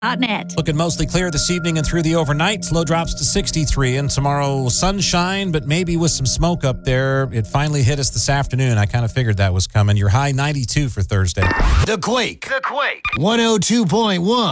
Net. Looking mostly clear this evening and through the overnight. Low drops to 63. And tomorrow, sunshine, but maybe with some smoke up there. It finally hit us this afternoon. I kind of figured that was coming. Your high 92 for Thursday. The Quake. 102.1.